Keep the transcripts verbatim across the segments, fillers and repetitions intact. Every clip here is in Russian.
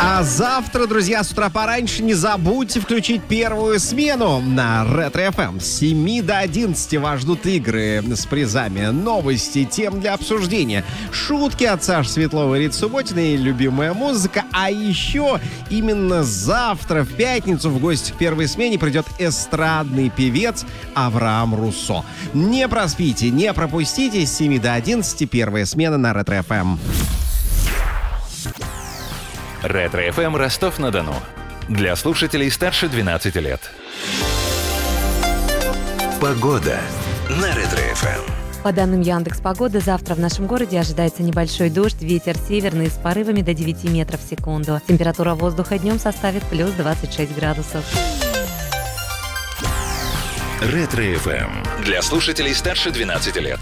А завтра, друзья, с утра пораньше не забудьте включить первую смену на Ретро-эф эм. С семи до одиннадцати вас ждут игры с призами, новости, тем для обсуждения, шутки от Саши Светловой и Риты Субботиной, любимая музыка. А еще именно завтра, в пятницу, в гости к первой смене придет эстрадный певец Авраам Руссо. Не проспите, не пропустите. С семи до одиннадцати первая смена на Ретро-эф эм. Ретро-эф эм Ростов-на-Дону. Для слушателей старше двенадцати лет. Погода на Ретро-эф эм. По данным Яндекс.Погоды, завтра в нашем городе ожидается небольшой дождь, ветер северный с порывами до девяти метров в секунду. Температура воздуха днем составит плюс двадцать шесть градусов. Ретро-эф эм. Для слушателей старше двенадцати лет.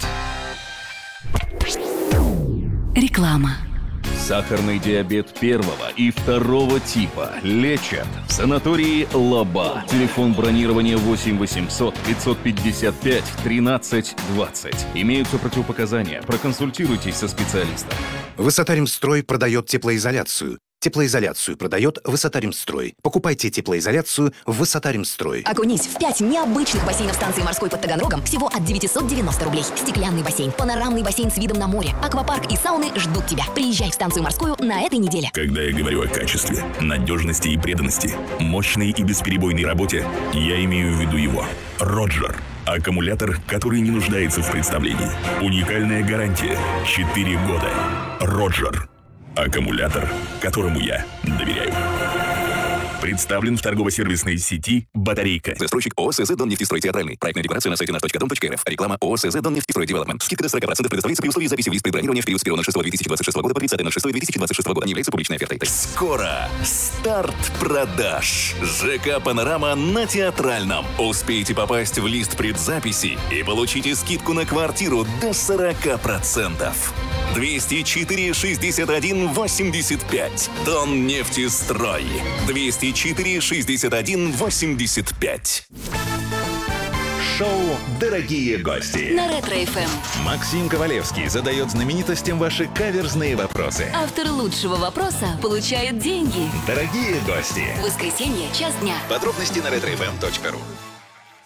Реклама. Сахарный диабет первого и второго типа лечат в санатории Лаба. Телефон бронирования восемь восемьсот пятьсот пятьдесят пять тринадцать двадцать. Имеются противопоказания. Проконсультируйтесь со специалистом. Высотаримстрой продает теплоизоляцию. Теплоизоляцию продает Высотаримстрой. Покупайте теплоизоляцию в Высотаримстрой. Окунись в пять необычных бассейнов станции морской под Таганрогом всего от девятьсот девяносто рублей. Стеклянный бассейн, панорамный бассейн с видом на море, аквапарк и сауны ждут тебя. Приезжай в станцию морскую на этой неделе. Когда я говорю о качестве, надежности и преданности, мощной и бесперебойной работе, я имею в виду его. Роджер. Аккумулятор, который не нуждается в представлении. Уникальная гарантия. четыре года. Роджер. Аккумулятор, которому я доверяю. Представлен в торгово-сервисной сети «Батарейка». Застройщик ООО «СЗ Доннефтестрой Театральный». Проектная декларация на сайте наш точка дом точка эр эф. Реклама ООО «СЗ Доннефтестрой Девелопмент». Скидка до сорок процентов предоставляется при условии записи в лист предбронирования в период с первого ноль шестого две тысячи двадцать шестого года по тридцатое ноль шестое две тысячи двадцать шестого года. Не является публичной офертой. Скоро старт продаж. ЖК «Панорама» на Театральном. Успейте попасть в лист предзаписи и получите скидку на квартиру до сорок процентов. двести четыре шестьдесят один восемьдесят пять. Доннефтестрой. двести четыре шестьдесят один восемьдесят пять. Шоу «Дорогие гости». На Ретро-эф эм. Максим Ковалевский задает знаменитостям ваши каверзные вопросы. Автор лучшего вопроса получает деньги. Дорогие гости. Воскресенье, час дня. Подробности на ретро эф эм точка ру.